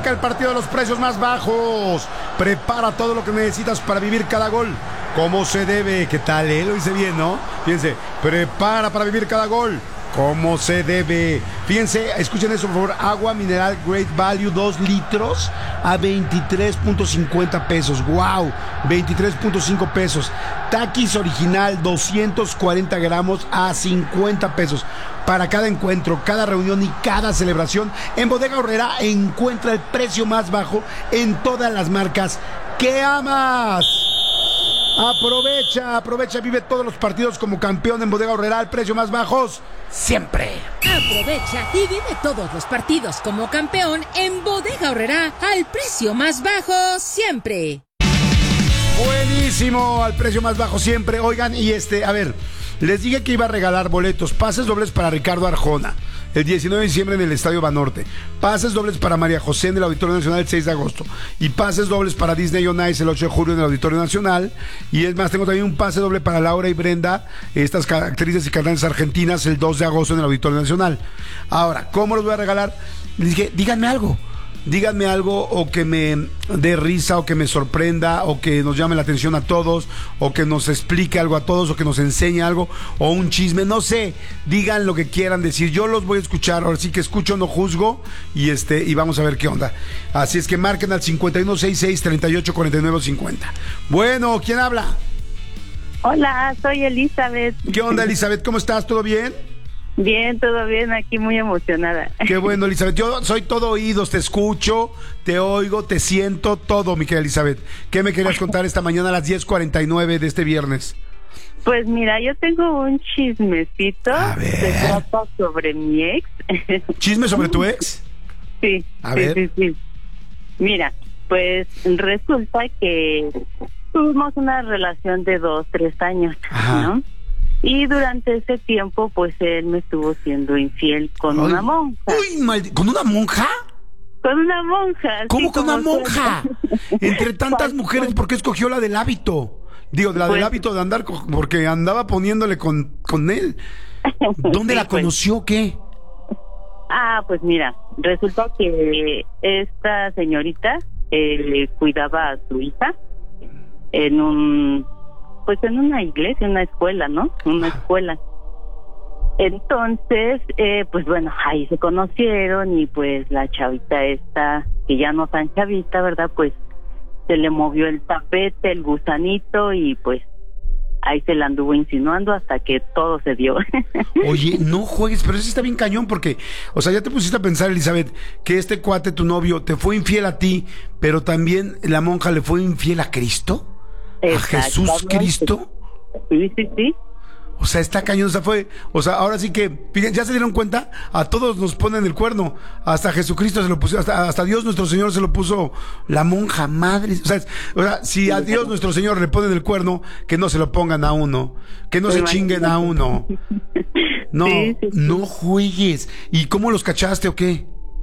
arranca el partido de los precios más bajos. Prepara todo lo que necesitas para vivir cada gol como se debe. ¿Qué tal, Lo hice bien, ¿no? Fíjense, prepara para vivir cada gol como se debe. Fíjense, escuchen eso, por favor. Agua mineral Great Value 2 litros a 23.50 pesos. ¡Wow! 23.5 pesos. Takis original 240 gramos a 50 pesos. Para cada encuentro, cada reunión y cada celebración, en Bodega Aurrerá encuentra el precio más bajo en todas las marcas que amas. Aprovecha, vive todos los partidos como campeón en Bodega Aurrerá al precio más bajos siempre. Aprovecha y vive todos los partidos como campeón en Bodega Aurrerá al precio más bajo siempre. Buenísimo, al precio más bajo siempre. Oigan, y a ver, les dije que iba a regalar boletos, pases dobles para Ricardo Arjona el 19 de diciembre en el Estadio Banorte, pases dobles para María José en el Auditorio Nacional el 6 de agosto y pases dobles para Disney on Ice el 8 de julio en el Auditorio Nacional. Y es más, tengo también un pase doble para Laura y Brenda, estas actrices y cantantes argentinas, el 2 de agosto en el Auditorio Nacional. Ahora, ¿cómo los voy a regalar? Les dije, díganme algo o que me dé risa o que me sorprenda o que nos llame la atención a todos o que nos explique algo a todos o que nos enseñe algo o un chisme, no sé, digan lo que quieran decir, yo los voy a escuchar, ahora sí que escucho, no juzgo y vamos a ver qué onda. Así es que marquen al 5166-384950. Bueno, ¿quién habla? Hola, soy Elizabeth. ¿Qué onda, Elizabeth? ¿Cómo estás? ¿Todo bien? Bien, todo bien, aquí muy emocionada. Qué bueno, Elizabeth, yo soy todo oídos, te escucho, te oigo, te siento, todo, mi querida Elizabeth. ¿Qué me querías contar esta mañana a las 10:49 de este viernes? Pues mira, yo tengo un chismecito. A ver. Se trata sobre mi ex. ¿Chisme sobre tu ex? Sí, a ver. Sí. Mira, pues resulta que tuvimos una relación de 2-3 años, ajá, ¿no? Y durante ese tiempo, pues él me estuvo siendo infiel con una monja. Uy, ¿con una monja? Con una monja. ¿Cómo sí, con una monja? Suena. Entre tantas mujeres, ¿por qué escogió la del hábito? Digo, la del hábito de andar, porque andaba poniéndole con él. ¿Dónde la conoció? ¿Qué? Pues mira, resulta que esta señorita cuidaba a su hija en una iglesia, una escuela, ¿no? Una escuela. Entonces, pues bueno, ahí se conocieron y pues la chavita esta, que ya no tan chavita, ¿verdad? Pues se le movió el tapete, el gusanito y pues ahí se la anduvo insinuando hasta que todo se dio. Oye, no juegues, pero eso está bien cañón porque, o sea, ya te pusiste a pensar, Elizabeth, que este cuate, tu novio, te fue infiel a ti, pero también la monja le fue infiel a Cristo. ¿A Jesús Cristo? Sí. O sea, está cañón, ahora sí que, ya se dieron cuenta, a todos nos ponen el cuerno, hasta Jesucristo se lo puso, hasta Dios nuestro Señor se lo puso la monja, madre. O sea, si a Dios nuestro Señor le ponen el cuerno, que no se lo pongan a uno, que no se chinguen a uno. No, sí. No juegues. ¿Y cómo los cachaste o qué?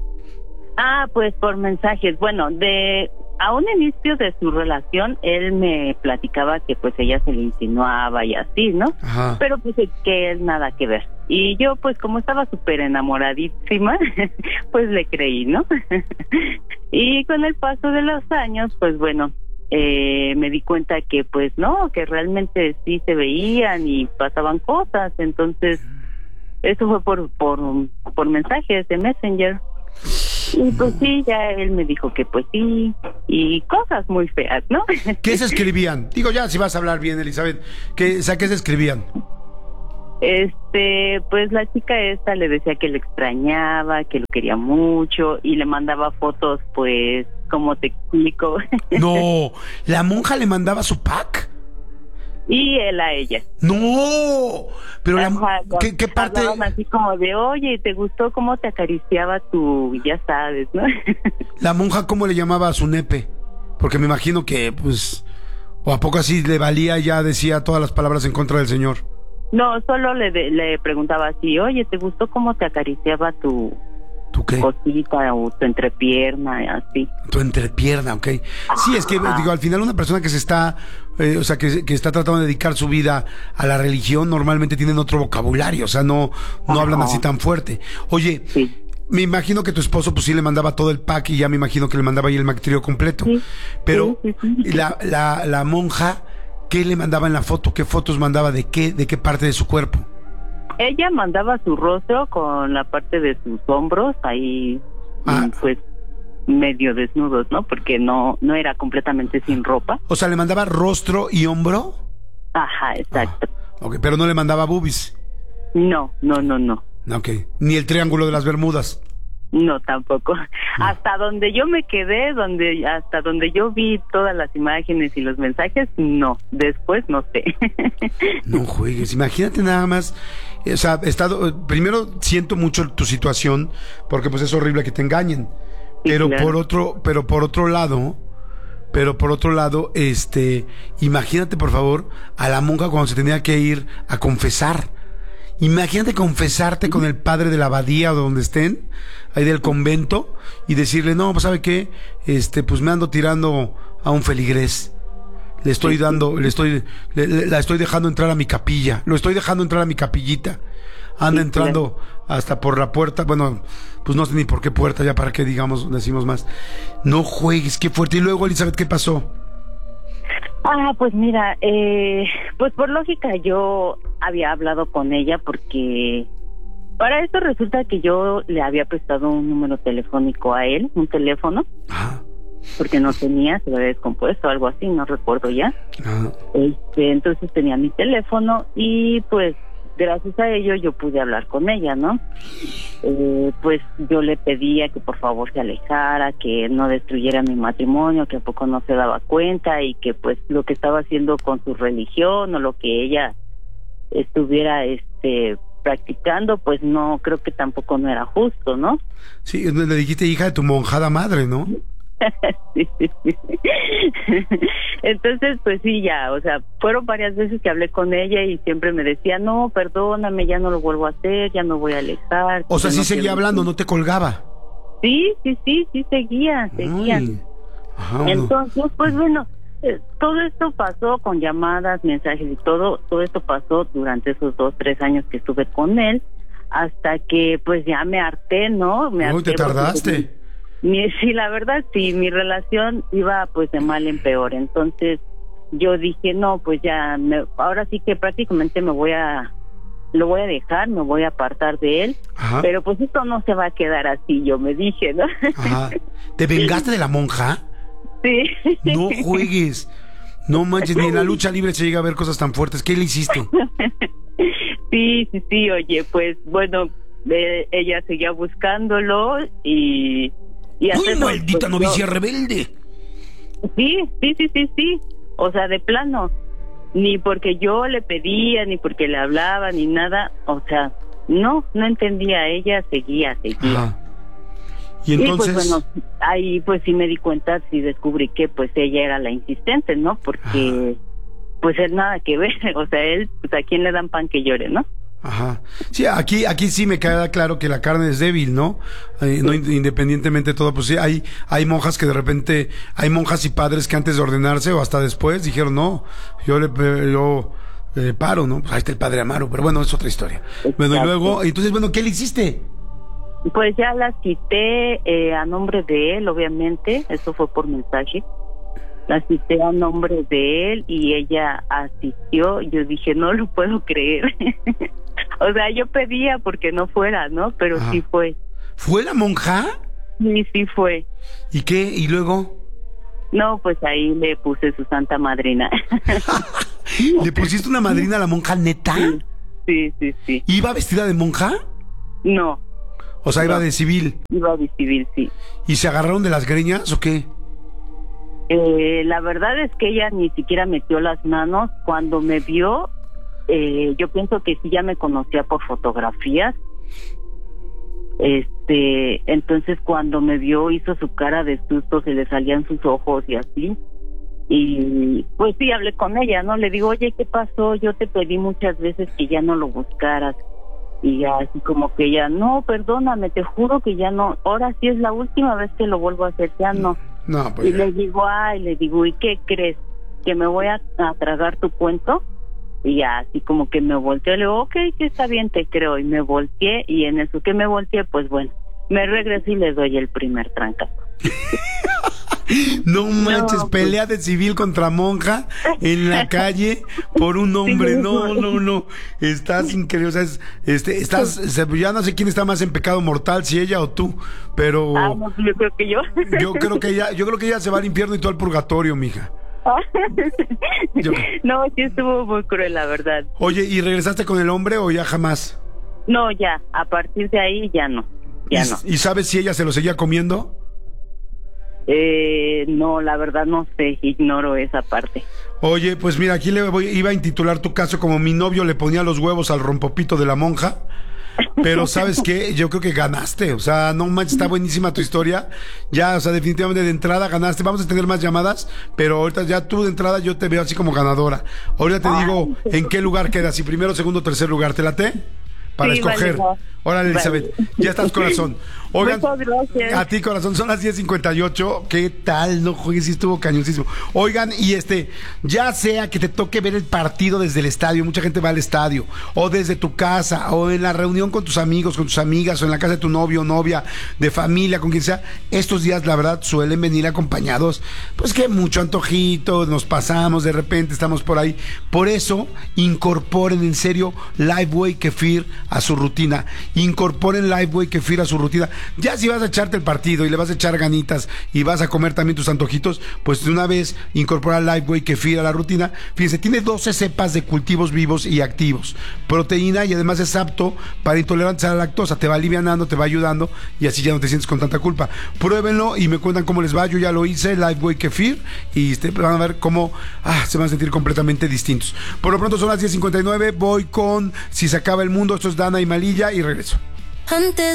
Pues por mensajes. Bueno, a un inicio de su relación, él me platicaba que pues ella se le insinuaba y así, ¿no? Ajá. Pero pues que él nada que ver. Y yo pues como estaba súper enamoradísima, pues le creí, ¿no? Y con el paso de los años, pues bueno, me di cuenta que pues no, que realmente sí se veían y pasaban cosas. Entonces, eso fue por mensajes de Messenger. Y pues sí, ya él me dijo que pues sí, y cosas muy feas, ¿no? ¿Qué se escribían? Digo, ya, si vas a hablar bien, Elizabeth, ¿qué se escribían? Pues la chica esta le decía que le extrañaba, que lo quería mucho, y le mandaba fotos, pues, ¿cómo te explico? No, ¿la monja le mandaba su pack? Y él a ella. ¡No! Pero ¿qué parte? Hablaban así como de, oye, ¿te gustó cómo te acariciaba tu, ya sabes, ¿no? ¿La monja cómo le llamaba a su nepe? Porque me imagino que, pues, o a poco así le valía, ya decía todas las palabras en contra del señor. No, solo le preguntaba así, oye, ¿te gustó cómo te acariciaba tu qué? Cosita o tu entrepierna, así. Tu entrepierna, ok. Sí, es que, digo, al final una persona que se está, que está tratando de dedicar su vida a la religión, normalmente tienen otro vocabulario, o sea, no hablan así tan fuerte. Oye, sí. me imagino que tu esposo pues sí le mandaba todo el pack y ya me imagino que le mandaba ahí el trío completo. Sí. Pero Sí. la monja, ¿qué le mandaba en la foto? ¿Qué fotos mandaba? ¿De qué parte de su cuerpo? Ella mandaba su rostro con la parte de sus hombros ahí, pues medio desnudos, ¿no? Porque no era completamente sin ropa. O sea, ¿le mandaba rostro y hombro? Ajá, exacto. Ok, pero no le mandaba boobies. No. Ok, ni el triángulo de las Bermudas. No, tampoco. Hasta donde yo me quedé, hasta donde yo vi todas las imágenes y los mensajes, no. Después no sé. No juegues, imagínate nada más. O sea, primero siento mucho tu situación, porque pues es horrible que te engañen. Sí, Pero claro. por otro lado, imagínate por favor a la monja cuando se tenía que ir a confesar. Imagínate confesarte con el padre de la abadía o de donde estén, ahí del convento, y decirle, no, pues ¿sabe qué? Pues me ando tirando a un feligrés. La estoy dejando entrar a mi capilla. Lo estoy dejando entrar a mi capillita. Anda entrando hasta por la puerta. Bueno, pues no sé ni por qué puerta, ya para qué decimos más. No juegues, qué fuerte. Y luego, Elizabeth, ¿qué pasó? Pues mira, pues por lógica yo había hablado con ella porque para esto resulta que yo le había prestado un número telefónico a él, un teléfono, porque no tenía, se lo había descompuesto, algo así, no recuerdo ya. Entonces tenía mi teléfono y pues gracias a ello yo pude hablar con ella, ¿no? Pues yo le pedía que por favor se alejara, que no destruyera mi matrimonio, que a poco no se daba cuenta y que pues lo que estaba haciendo con su religión o lo que ella estuviera practicando, pues no, creo que tampoco no era justo, ¿no? Sí, le dijiste hija de tu monjada madre, ¿no? Sí. Entonces pues sí, ya, o sea, fueron varias veces que hablé con ella y siempre me decía, no, perdóname, ya no lo vuelvo a hacer, ya no voy a alejar. O sea, sí no seguía hablando, no te colgaba. Sí, seguía. Ay. Ajá, Entonces, pues bueno, todo esto pasó con llamadas, mensajes y todo esto pasó durante esos 2-3 años que estuve con él, hasta que pues ya me harté, ¿no? Uy, te tardaste. Sí, la verdad, sí, mi relación iba pues de mal en peor, entonces yo dije, no, pues ya, ahora sí que prácticamente lo voy a dejar, me voy a apartar de él. Ajá. Pero pues esto no se va a quedar así, yo me dije, ¿no? Ajá. ¿Te vengaste de la monja? Sí. No juegues. No manches, ni en la lucha libre se llega a ver cosas tan fuertes. ¿Qué le hiciste? Sí, oye, pues bueno, ella seguía buscándolo y ¡uy, maldita novicia rebelde! Sí. O sea, de plano. Ni porque yo le pedía, ni porque le hablaba, ni nada. O sea, no entendía. Ella seguía. Ajá. Y entonces... pues bueno, ahí pues sí me di cuenta, sí descubrí que pues ella era la insistente, ¿no? Porque pues él nada que ver. O sea, él, pues a quién le dan pan que llore, ¿no? Ajá. Sí, aquí sí me queda claro que la carne es débil, ¿no? No, independientemente de todo, pues sí, hay monjas que de repente, hay monjas y padres que antes de ordenarse o hasta después dijeron, no, yo paro, ¿no? Pues ahí está el padre Amaro, pero bueno, es otra historia. Bueno, y luego, entonces, bueno, ¿qué le hiciste? Pues ya las quité a nombre de él, obviamente, eso fue por mensaje. La cité a nombre de él y ella asistió. Yo dije, no lo puedo creer. O sea, yo pedía porque no fuera, ¿no? Pero sí fue. ¿Fue la monja? Sí fue. ¿Y qué? ¿Y luego? No, pues ahí le puse su santa madrina. ¿Le pusiste una madrina a la monja, neta? Sí. ¿Iba vestida de monja? No. O sea, iba de civil. Iba de civil, sí. ¿Y se agarraron de las greñas o qué? La verdad es que ella ni siquiera metió las manos. Cuando me vio, yo pienso que sí ya me conocía por fotografías. Entonces cuando me vio hizo su cara de susto, se le salían sus ojos y así. Y pues sí, hablé con ella, ¿no? Le digo, oye, ¿qué pasó? Yo te pedí muchas veces que ya no lo buscaras. Y así como que ella, no, perdóname, te juro que ya no. Ahora sí es la última vez que lo vuelvo a hacer, ya no. No, pues y le digo, ¿y qué crees? ¿Que me voy a tragar tu cuento? Y así como que me volteé, le digo, ok, sí está bien, te creo. Y me volteé, y en eso que me volteé, pues bueno, me regreso y les doy el primer trancazo. No manches, pelea de civil contra monja en la calle por un hombre. No. Estás increíble. O sea, ya no sé quién está más en pecado mortal, si ella o tú, pero no, yo creo que yo. Yo creo que ella se va al infierno y tú al purgatorio, mija. No, sí estuvo muy cruel, la verdad. Oye, ¿y regresaste con el hombre o ya jamás? No, ya, a partir de ahí ya no. ¿Y sabes si ella se lo seguía comiendo? No, la verdad no sé, ignoro esa parte. Oye, pues mira, aquí iba a intitular tu caso como mi novio le ponía los huevos al rompopito de la monja. Pero ¿sabes qué? Yo creo que ganaste. O sea, no manches, está buenísima tu historia. Ya, o sea, definitivamente de entrada ganaste. Vamos a tener más llamadas, pero ahorita ya tú de entrada yo te veo así como ganadora. Ahorita te digo en qué lugar quedas, si primero, segundo, tercer lugar. ¿Te late? Para escoger. Vale. Órale, Elizabeth, ya estás, corazón. Oigan, a ti, corazón, son las 10:58. ¿Qué tal? No juegues, sí estuvo cañoncísimo. Oigan, y ya sea que te toque ver el partido desde el estadio, mucha gente va al estadio, o desde tu casa, o en la reunión con tus amigos, con tus amigas, o en la casa de tu novio o novia, de familia, con quien sea, estos días, la verdad, suelen venir acompañados, pues que mucho antojito, nos pasamos, de repente estamos por ahí. Por eso, incorporen en serio Lifeway Kefir a su rutina. Incorporen Lifeway Kefir a su rutina. Ya si vas a echarte el partido y le vas a echar ganitas y vas a comer también tus antojitos, pues de una vez incorpora Lifeway Kefir a la rutina. Fíjense, tiene 12 cepas de cultivos vivos y activos, proteína, y además es apto para intolerantes a la lactosa. Te va alivianando, te va ayudando, y así ya no te sientes con tanta culpa. Pruébenlo y me cuentan cómo les va. Yo ya lo hice, Lifeway Kefir, y van a ver cómo se van a sentir completamente distintos. Por lo pronto son las 10:59. Voy con Si se acaba el mundo. Esto es Dana y Malilla y regreso. Antes